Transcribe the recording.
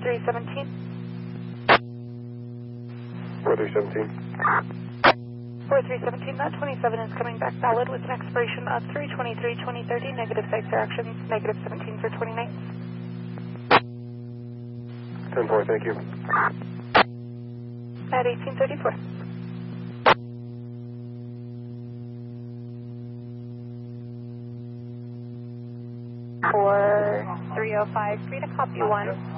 4317. 4317, that 27 is coming back valid with an expiration of 3/23/2030, negative site directions, negative 17 for 29. 10-4, thank you. At 1834. 4305, free to copy 1.